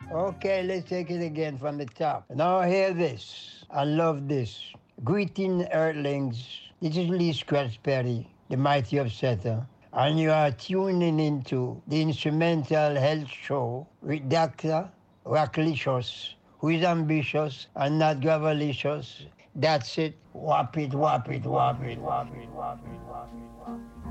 Okay, let's take it again from the top. Now hear this. I love this. Greeting Earthlings. This is Lee Scratch Perry, the mighty upsetter. And you are tuning into the instrumental health show with Dr. Racklicious, who is ambitious and not gravelicious. That's it. Whop it, whop it, whop it, whop it, whop it, whop it, whop it.